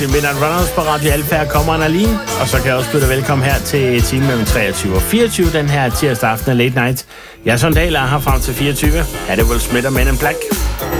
Midnight Runners på Radio Alfa kommer Annalene, og så kan jeg også byde dig velkommen her til timen mellem 23 og 24, den her tirsdag aften af Late Night. Jeg er Sondal, og er her frem til 24. Ja, det er Will Smith og Men in Black.